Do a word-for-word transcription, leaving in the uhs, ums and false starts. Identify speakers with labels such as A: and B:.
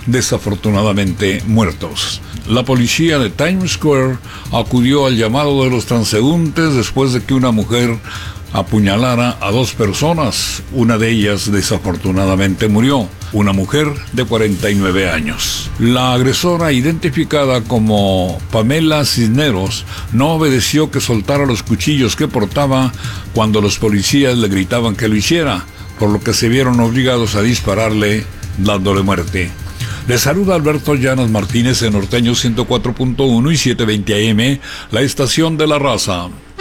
A: desafortunadamente muertos. La policía de Times Square acudió al llamado de los transeúntes después de que una mujer apuñalara a dos personas. Una de ellas desafortunadamente murió, una mujer de cuarenta y nueve años. La agresora, identificada como Pamela Cisneros, no obedeció que soltara los cuchillos que portaba cuando los policías le gritaban que lo hiciera, por lo que se vieron obligados a dispararle, dándole muerte. Les saluda Alberto Llanos Martínez en Norteño ciento cuatro punto uno y setecientos veinte A M, la estación de la raza.